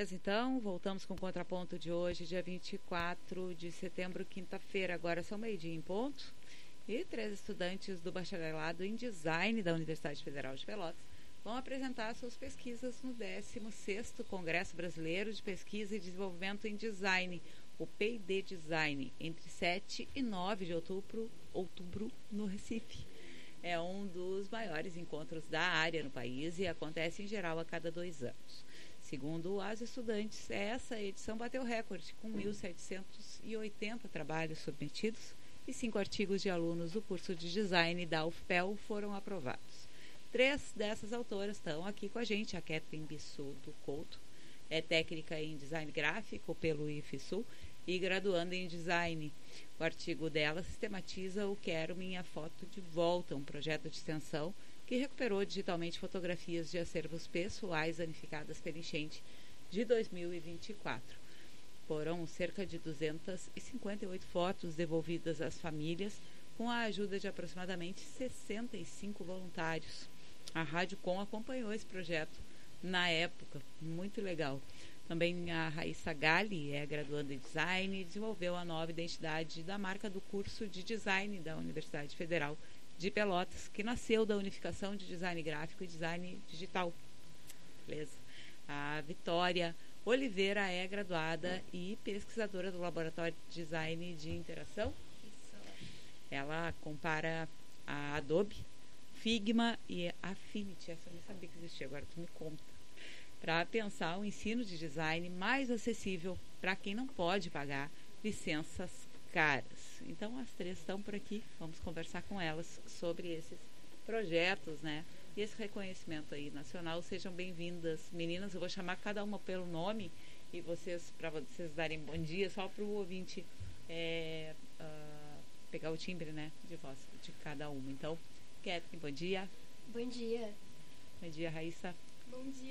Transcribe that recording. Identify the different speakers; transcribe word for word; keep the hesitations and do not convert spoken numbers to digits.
Speaker 1: dias, então. Voltamos com o Contraponto de hoje, dia vinte e quatro de setembro, quinta-feira. Agora são meio-dia em ponto. E três estudantes do bacharelado em Design da Universidade Federal de Pelotas vão apresentar suas pesquisas no décimo sexto Congresso Brasileiro de Pesquisa e Desenvolvimento em Design, o P e D Design, entre sete e nove de outubro, outubro no Recife. É um dos maiores encontros da área no país e acontece em geral a cada dois anos. Segundo as estudantes, essa edição bateu recorde, com mil setecentos e oitenta trabalhos submetidos e cinco artigos de alunos do curso de Design da U F P E L foram aprovados. Três dessas autoras estão aqui com a gente. A Catherine Bissudo Couto é técnica em Design Gráfico pelo I F Sul e graduanda em Design. O artigo dela sistematiza o Quero Minha Foto de Volta, um projeto de extensão que recuperou digitalmente fotografias de acervos pessoais danificadas pela enchente de dois mil e vinte e quatro. Foram cerca de duzentas e cinquenta e oito fotos devolvidas às famílias, com a ajuda de aproximadamente sessenta e cinco voluntários. A Rádio Com acompanhou esse projeto na época, muito legal. Também a Raíssa Gali é graduanda em Design e desenvolveu a nova identidade da marca do curso de Design da Universidade Federal de Pelotas, que nasceu da unificação de Design Gráfico e Design Digital. Beleza? A Vitória Oliveira é graduada e pesquisadora do Laboratório de Design de Interação. Isso. Ela compara a Adobe, Figma e Affinity. Essa eu não sabia que existia, agora tu me conta. Para pensar o ensino de design mais acessível para quem não pode pagar licenças caras. Então as três estão por aqui, vamos conversar com elas sobre esses projetos, né? E esse reconhecimento aí nacional. Sejam bem-vindas, meninas. Eu vou chamar cada uma pelo nome e vocês, para vocês darem bom dia, só para o ouvinte é, uh, pegar o timbre, né, de voz de cada uma. Então, Catherine, bom dia.
Speaker 2: Bom dia.
Speaker 1: Bom dia, Raíssa.
Speaker 2: Bom dia.